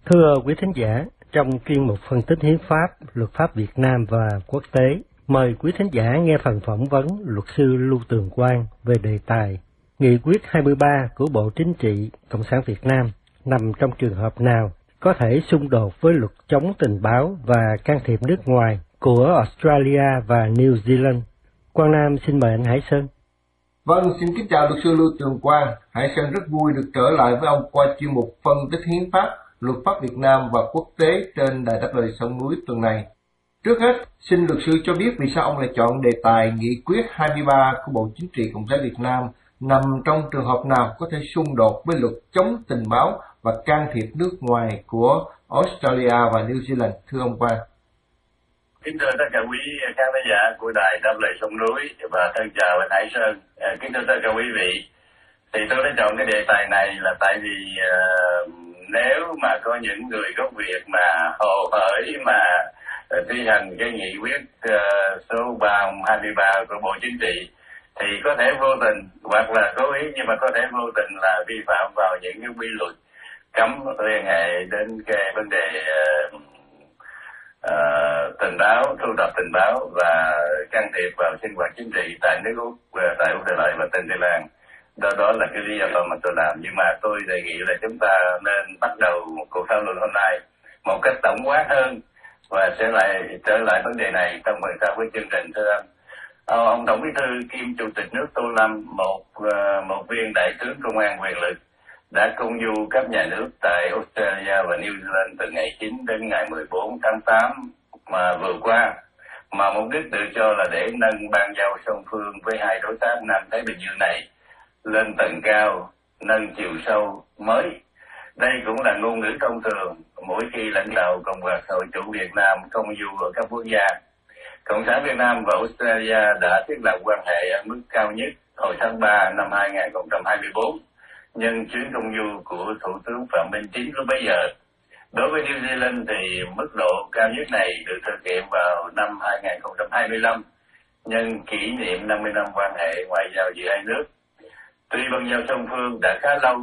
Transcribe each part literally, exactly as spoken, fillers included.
Thưa quý thính giả, trong chuyên mục phân tích hiến pháp, luật pháp Việt Nam và quốc tế, mời quý thính giả nghe phần phỏng vấn luật sư Lưu Tường Quang về đề tài Nghị quyết hai mươi ba của Bộ Chính trị Cộng sản Việt Nam nằm trong trường hợp nào có thể xung đột với luật chống tình báo và can thiệp nước ngoài của Australia và New Zealand. Quang Nam xin mời anh Hải Sơn. Vâng, xin kính chào luật sư Lưu Tường Quang. Hải Sơn rất vui được trở lại với ông qua chuyên mục phân tích hiến pháp, luật pháp Việt Nam và quốc tế trên Đài Đáp Lời Sông Núi tuần này. Trước hết, xin luật sư cho biết vì sao ông lại chọn đề tài Nghị quyết hai mươi ba của Bộ Chính trị Cộng sản Việt Nam nằm trong trường hợp nào có thể xung đột với luật chống tình báo và can thiệp nước ngoài của Australia và New Zealand, thưa ông Quang. Kính thưa tất cả quý khán giả của Đài Đáp Lời Sông Núi và thân chào anh Hải Sơn. Kính thưa tất cả quý vị, thì tôi đã chọn cái đề tài này là tại vì uh, nếu mà có những người gốc Việt mà hồ hởi mà uh, thi hành cái nghị quyết uh, số ba hai mươi ba của Bộ Chính trị thì có thể vô tình hoặc là cố ý nhưng mà có thể vô tình là vi phạm vào những cái quy luật cấm liên hệ đến cái vấn đề uh, uh, tình báo, thu thập tình báo và can thiệp vào sinh hoạt chính trị tại nước Úc, tại Úc Đại Lợi và Tân Tây Lan. Đó, đó là cái lý do mà tôi làm, nhưng mà tôi đề nghị là chúng ta nên bắt đầu một cuộc thảo luận hôm nay một cách tổng quát hơn và sẽ lại trở lại vấn đề này trong phần sau với chương trình. Thưa anh, ông Tổng Bí thư kiêm Chủ tịch nước Tô Lâm, một một viên đại tướng công an quyền lực, đã công du cấp nhà nước tại Australia và New Zealand từ ngày chín đến ngày mười bốn tháng tám mà vừa qua, mà mục đích được cho là để nâng ban giao song phương với hai đối tác Nam Thái Bình Dương này lên tầng cao, nâng chiều sâu mới. Đây cũng là ngôn ngữ thông thường mỗi khi lãnh đạo Cộng hòa xã hội chủ Việt Nam công du ở các quốc gia. Cộng sản Việt Nam và Australia đã thiết lập quan hệ ở mức cao nhất hồi tháng ba năm hai nghìn không trăm hai mươi tư, nhân chuyến công du của Thủ tướng Phạm Minh Chính lúc bấy giờ. Đối với New Zealand thì mức độ cao nhất này được thực hiện vào năm hai nghìn không trăm hai mươi lăm, nhân kỷ niệm năm mươi năm quan hệ ngoại giao giữa hai nước. Tuy băng giao song phương đã khá lâu,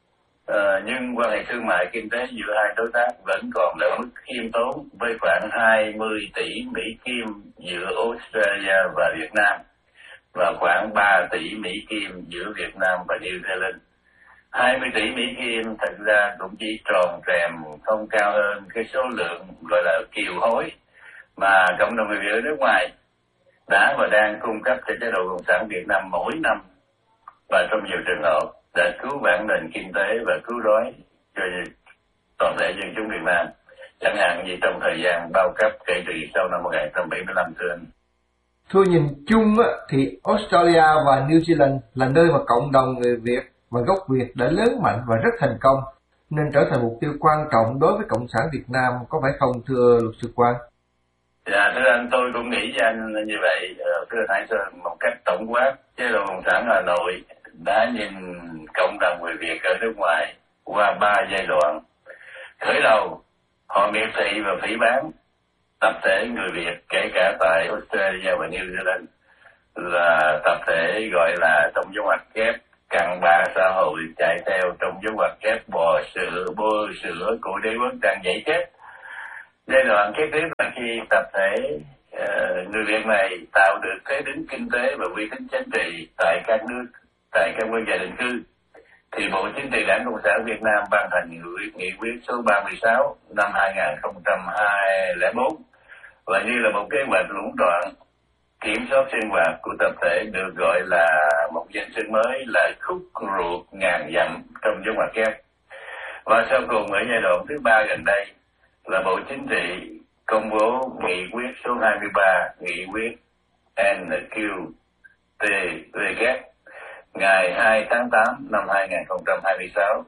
uh, nhưng quan hệ thương mại kinh tế giữa hai đối tác vẫn còn ở mức khiêm tốn với khoảng hai mươi tỷ Mỹ Kim giữa Australia và Việt Nam và khoảng ba tỷ Mỹ Kim giữa Việt Nam và New Zealand. hai mươi tỷ Mỹ Kim thật ra cũng chỉ tròn trèm không cao hơn cái số lượng gọi là kiều hối mà cộng đồng người Việt ở nước ngoài đã và đang cung cấp cho chế độ Cộng sản Việt Nam mỗi năm, và trong nhiều trường hợp đã cứu vãn nền kinh tế và cứu đói cho toàn thể dân chúng Việt Nam, chẳng hạn như trong thời gian bao cấp kể từ sau năm một nghìn chín trăm bảy mươi lăm. Thưa anh, Thưa nhìn chung thì Australia và New Zealand là nơi mà cộng đồng người Việt và gốc Việt đã lớn mạnh và rất thành công, nên trở thành mục tiêu quan trọng đối với Cộng sản Việt Nam, có phải không thưa luật sư Quang? Dạ thưa anh, tôi cũng nghĩ với anh như vậy. Thưa Hải Sơn, một cách tổng quát, chế độ Cộng sản Hà Nội đã nhìn cộng đồng người Việt ở nước ngoài qua ba giai đoạn. Khởi đầu, họ miệt thị và phỉ báng tập thể người Việt, kể cả tại Australia và New Zealand, là tập thể gọi là trong dấu ngoặc kép cặn bã xã hội, chạy theo trong dấu ngoặc kép bò sữa, bơ sữa của đế quốc đang dãy chết. Giai đoạn kế tiếp là khi tập thể uh, người Việt này tạo được thế đứng kinh tế và uy tín chính trị tại các nước, tại các quốc gia định cư, thì Bộ Chính trị Đảng Cộng sản Việt Nam ban hành nghị quyết số ba mươi sáu năm hai nghìn không trăm lẻ bốn, và như là một kế hoạch lũng đoạn kiểm soát sinh hoạt của tập thể được gọi là một danh xưng mới là khúc ruột ngàn dặm trong dấu ngoặc kép. Và sau cùng ở giai đoạn thứ ba gần đây là Bộ Chính trị công bố nghị quyết số hai mươi ba, nghị quyết N Q T V ngày hai tháng tám năm hai nghìn không trăm hai mươi sáu,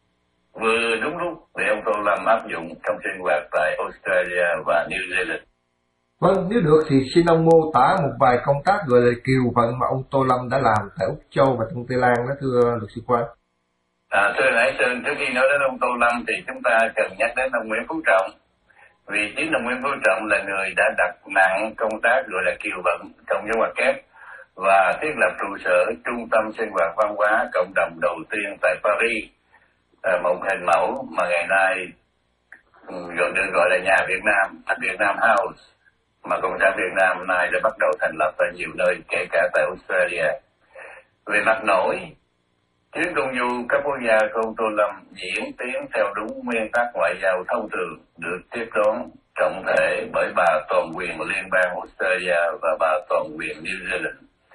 vừa đúng lúc để ông Tô Lâm áp dụng trong sinh hoạt tại Australia và New Zealand. Vâng, nếu được thì xin ông mô tả một vài công tác gọi là kiều vận mà ông Tô Lâm đã làm tại Úc Châu và Tân Tây Lan đó thưa luật sư Quang. À, thưa Hải Sơn, trước khi nói đến ông Tô Lâm thì chúng ta cần nhắc đến ông Nguyễn Phú Trọng, vì chính ông Nguyễn Phú Trọng là người đã đặt nặng công tác gọi là kiều vận trong dấu ngoặc kép và thiết lập trụ sở trung tâm sinh hoạt văn hóa cộng đồng đầu tiên tại Paris, à, một hình mẫu mà ngày nay gọi được gọi là nhà Việt Nam, Việt Nam House, mà Cộng sản Việt Nam nay đã bắt đầu thành lập ở nhiều nơi, kể cả tại Australia. Về mặt nổi, chuyến công du các quốc gia của ông Tô Lâm diễn tiến theo đúng nguyên tắc ngoại giao thông thường, được tiếp đón trọng thể bởi bà toàn quyền liên bang Australia và bà toàn quyền New Zealand.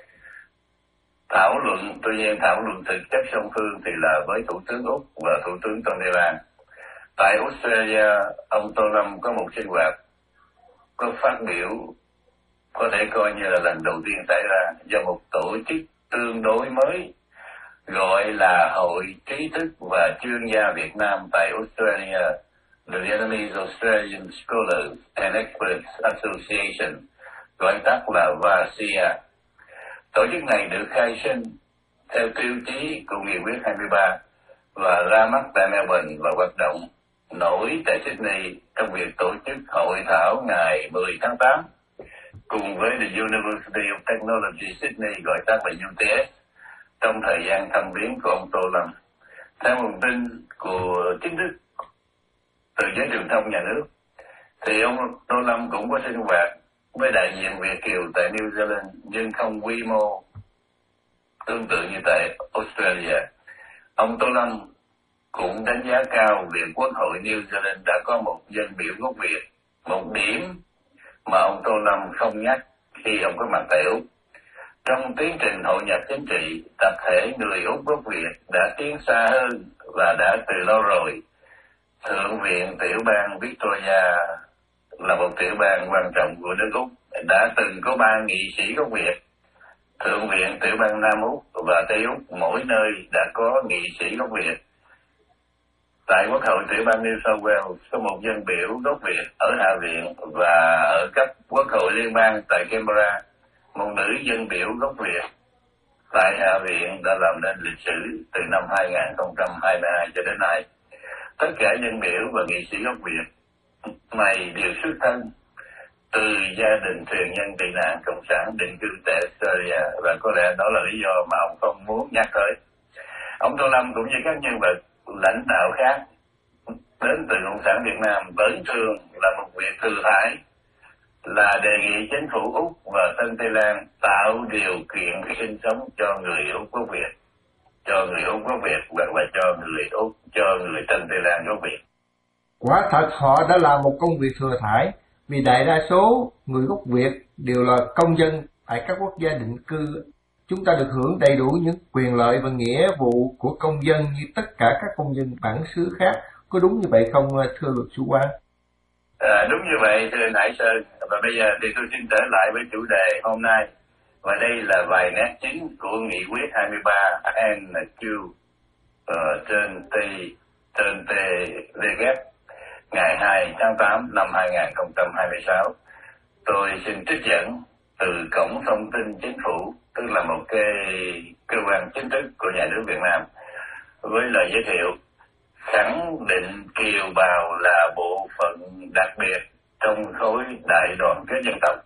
Thảo luận, tuy nhiên thảo luận thực chất song phương thì là với Thủ tướng Úc và Thủ tướng Tony Blair. Tại Australia, ông Tô Lâm có một sinh hoạt có phát biểu có thể coi như là lần đầu tiên xảy ra do một tổ chức tương đối mới gọi là Hội Trí thức và Chuyên gia Việt Nam tại Australia, The Vietnamese Australian Scholars and Experts Association, gọi tắt là vê a ét i a. Tổ chức này được khai sinh theo tiêu chí của Nghị quyết hai mươi ba và ra mắt tại Melbourne và hoạt động nổi tại Sydney trong việc tổ chức hội thảo ngày mười tháng tám cùng với The University of Technology Sydney, gọi tắt là U T S, trong thời gian thăm viếng của ông Tô Lâm. Theo nguồn tin của chính thức từ giới truyền thông nhà nước, thì ông Tô Lâm cũng có sinh hoạt với đại diện Việt kiều tại New Zealand nhưng không quy mô tương tự như tại Australia. Ông Tô Lâm cũng đánh giá cao việc Quốc hội New Zealand đã có một dân biểu gốc Việt, một điểm mà ông Tô Lâm không nhắc khi ông có mặt tại Úc. Trong tiến trình hội nhập chính trị, tập thể người Úc gốc Việt đã tiến xa hơn và đã từ lâu rồi. Thượng viện tiểu bang Victoria là một tiểu bang quan trọng của nước Úc, đã từng có ba nghị sĩ gốc Việt. Thượng viện tiểu bang Nam Úc và Tây Úc mỗi nơi đã có nghị sĩ gốc Việt. Tại Quốc hội tiểu bang New South Wales có một dân biểu gốc Việt ở Hạ viện, và ở cấp Quốc hội liên bang tại Canberra, một nữ dân biểu gốc Việt tại Hạ viện đã làm nên lịch sử từ năm hai không hai hai cho đến nay. Tất cả dân biểu và nghị sĩ gốc Việt này đều xuất thân từ gia đình thuyền nhân tị nạn cộng sản định cư tại Australia, và có lẽ đó là lý do mà ông không muốn nhắc tới. Ông Tô Lâm cũng như các nhân vật lãnh đạo khác đến từ Cộng sản Việt Nam vẫn thường là một việc thừa thãi là đề nghị chính phủ Úc và Tân Tây Lan tạo điều kiện sinh sống cho người Úc gốc Việt, cho người Úc gốc Việt hoặc là cho người Úc, cho người Tân Tây Lan gốc Việt. Quả thật họ đã làm một công việc thừa thãi, vì đại đa số người gốc Việt đều là công dân tại các quốc gia định cư. Chúng ta được hưởng đầy đủ những quyền lợi và nghĩa vụ của công dân như tất cả các công dân bản xứ khác. Có đúng như vậy không, thưa luật sư Quang? À, đúng như vậy, thưa anh Hải Sơn. Và bây giờ thì tôi xin trở lại với chủ đề hôm nay. Và đây là vài nét chính của Nghị quyết hai mươi ba N Q uh, trên T trên T V G ngày hai tháng tám năm hai không hai sáu. Tôi xin trích dẫn từ Cổng Thông tin Chính phủ, tức là một cái cơ quan chính thức của nhà nước Việt Nam, với lời giới thiệu: khẳng định kiều bào là bộ phận đặc biệt trong khối đại đoàn kết dân tộc.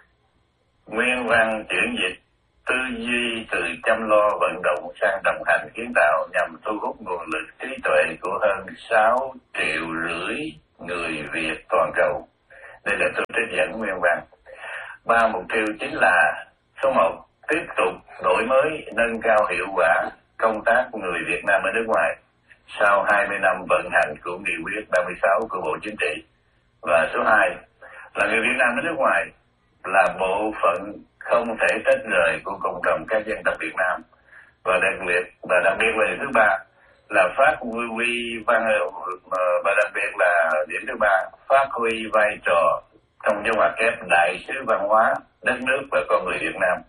Nguyên văn chuyển dịch: tư duy từ chăm lo vận động sang đồng hành kiến tạo nhằm thu hút nguồn lực trí tuệ của hơn sáu triệu rưỡi người Việt toàn cầu. Đây là tôi trích dẫn nguyên văn. Ba mục tiêu chính là: số một, tiếp tục đổi mới, nâng cao hiệu quả công tác người Việt Nam ở nước ngoài sau hai mươi năm vận hành của Nghị quyết ba mươi sáu của Bộ Chính trị. Và số hai là người Việt Nam ở nước ngoài là bộ phận không thể tách rời của cộng đồng các dân tộc Việt Nam. Và đặc biệt và đặc biệt là điểm thứ ba là phát huy văn và đặc biệt là điểm thứ ba phát huy vai trò trong những hoạt kép đại sứ văn hóa đất nước và con người Việt Nam.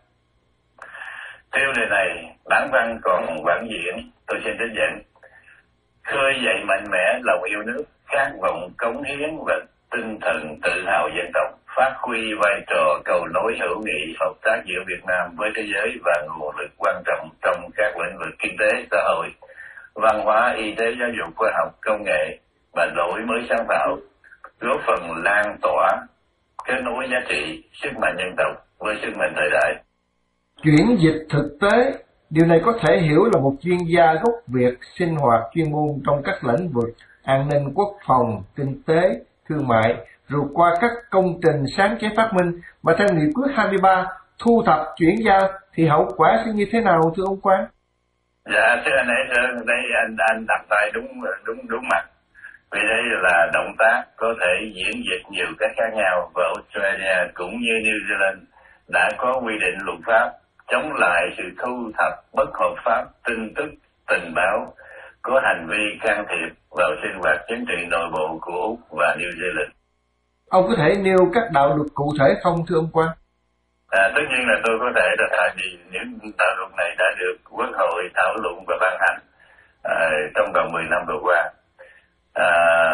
Tiêu đề này bản văn còn bản diễn, tôi xin trích dẫn: khơi dậy mạnh mẽ lòng yêu nước, khát vọng cống hiến và tinh thần tự hào dân tộc, phát huy vai trò cầu nối hữu nghị hợp tác giữa Việt Nam với thế giới và nguồn lực quan trọng trong các lĩnh vực kinh tế, xã hội, văn hóa, y tế, giáo dục, khoa học, công nghệ và đổi mới sáng tạo, góp phần lan tỏa, kết nối giá trị, sức mạnh dân tộc với sức mạnh thời đại. Chuyển dịch thực tế, điều này có thể hiểu là một chuyên gia gốc Việt sinh hoạt chuyên môn trong các lĩnh vực an ninh quốc phòng, kinh tế, thương mại, rồi qua các công trình sáng chế phát minh, mà theo nghị quyết hai mươi ba thu thập chuyển giao thì hậu quả sẽ như thế nào thưa ông Quang? Dạ thưa anh ấy, đây anh anh đặt tay đúng đúng đúng mặt. Vì đây là động tác có thể diễn dịch nhiều cách khác nhau, và Australia cũng như New Zealand đã có quy định luật pháp chống lại sự thu thập bất hợp pháp tin tức, tình báo có hành vi can thiệp vào sinh hoạt chính trị nội bộ của Úc và New Zealand. Ông có thể nêu các đạo luật cụ thể không thưa ông Quang? À, tất nhiên là tôi có thể, là tại vì những đạo luật này đã được Quốc hội thảo luận và ban hành à, trong vòng mười năm vừa qua, à,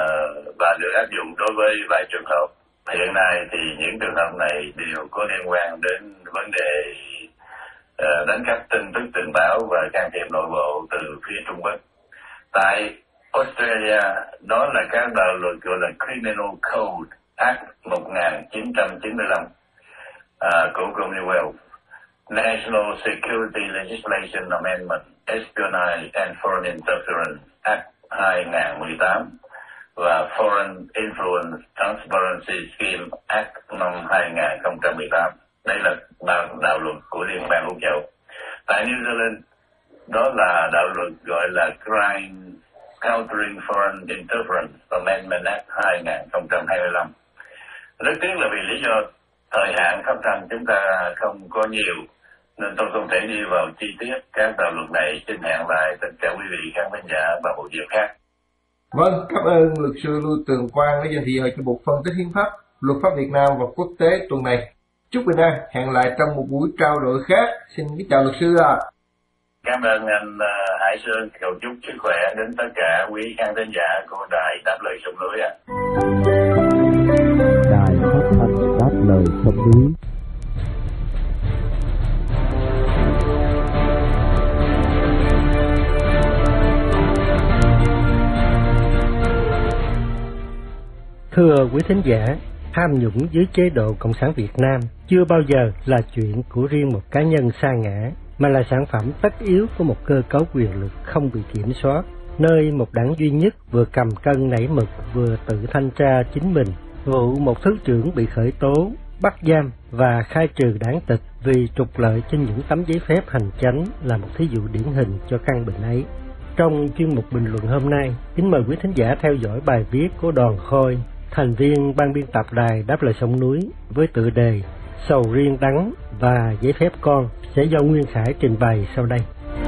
và được áp dụng đối với vài trường hợp. Hiện nay thì những trường hợp này đều có liên quan đến vấn đề uh, đánh cắp tin tức tình báo và can thiệp nội bộ từ phía Trung Quốc. Tại Australia, đó là các đạo luật gọi là Criminal Code Act một nghìn chín trăm chín mươi lăm uh, của Commonwealth, National Security Legislation Amendment, Espionage and Foreign Interference Act hai nghìn mười tám và Foreign Influence Transparency Scheme Act năm hai nghìn không trăm mười tám. Đây là đạo, đạo luật của Liên bang Úc Châu. Tại New Zealand, đó là đạo luật gọi là Crime Countering Foreign Interference Amendment Act hai nghìn không trăm hai mươi lăm. Rất tiếc là vì lý do thời hạn phát hành chúng ta không có nhiều, nên tôi không thể đi vào chi tiết các đạo luật này. Xin hẹn lại tất cả quý vị khán thính giả vào một dịp khác. Vâng, cảm ơn luật sư Lưu Tường Quang đã dành thời giờ cho một phân tích hiến pháp, luật pháp Việt Nam và quốc tế tuần này. Chúc bình an, hẹn lại trong một buổi trao đổi khác. Xin kính chào luật sư ạ. À. Cảm ơn anh uh, Hải Sơn, cầu chúc sức khỏe đến tất cả quý khán thính giả của đài Đáp Lời Sông Núi ạ. À. Đài phát thanh Đáp Lời Sông Núi. Thưa quý thính giả, tham nhũng dưới chế độ Cộng sản Việt Nam chưa bao giờ là chuyện của riêng một cá nhân sa ngã, mà là sản phẩm tất yếu của một cơ cấu quyền lực không bị kiểm soát, nơi một đảng duy nhất vừa cầm cân nảy mực vừa tự thanh tra chính mình. Vụ một thứ trưởng bị khởi tố, bắt giam và khai trừ đảng tịch vì trục lợi trên những tấm giấy phép hành chánh là một thí dụ điển hình cho căn bệnh ấy. Trong chuyên mục bình luận hôm nay, kính mời quý thính giả theo dõi bài viết của Đoàn Khôi, thành viên ban biên tập đài Đáp Lời Sông Núi, với tựa đề Sầu riêng đắng và giấy phép con, sẽ do Nguyên Khải trình bày sau đây.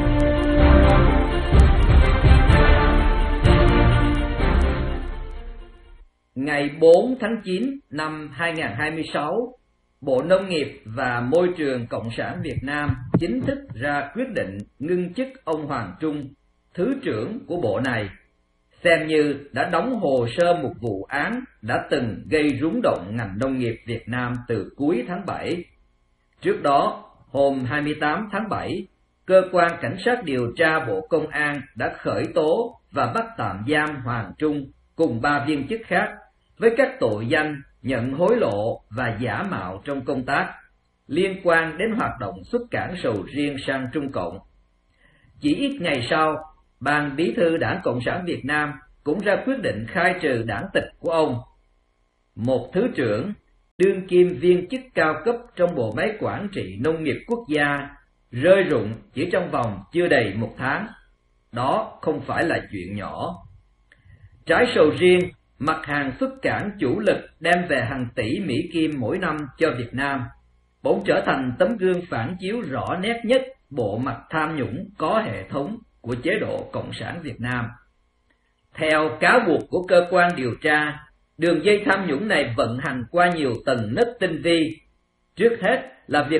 Ngày bốn tháng chín năm hai nghìn không trăm hai mươi sáu, Bộ Nông nghiệp và Môi trường Cộng sản Việt Nam chính thức ra quyết định ngưng chức ông Hoàng Trung, Thứ trưởng của bộ này, xem như đã đóng hồ sơ một vụ án đã từng gây rúng động ngành nông nghiệp Việt Nam từ cuối tháng bảy. Trước đó, hôm hai mươi tám tháng bảy, Cơ quan Cảnh sát điều tra Bộ Công an đã khởi tố và bắt tạm giam Hoàng Trung cùng ba viên chức khác với các tội danh nhận hối lộ và giả mạo trong công tác liên quan đến hoạt động xuất cảng sầu riêng sang Trung Cộng. Chỉ ít ngày sau, Ban Bí thư Đảng Cộng sản Việt Nam cũng ra quyết định khai trừ đảng tịch của ông. Một thứ trưởng, đương kim viên chức cao cấp trong bộ máy quản trị nông nghiệp quốc gia, rơi rụng chỉ trong vòng chưa đầy một tháng. Đó không phải là chuyện nhỏ. Trái sầu riêng, mặt hàng xuất cảng chủ lực đem về hàng tỷ Mỹ Kim mỗi năm cho Việt Nam, bỗng trở thành tấm gương phản chiếu rõ nét nhất bộ mặt tham nhũng có hệ thống của chế độ Cộng sản Việt Nam. Theo cáo buộc của cơ quan điều tra, đường dây tham nhũng này vận hành qua nhiều tầng nấc tinh vi. Trước hết là việc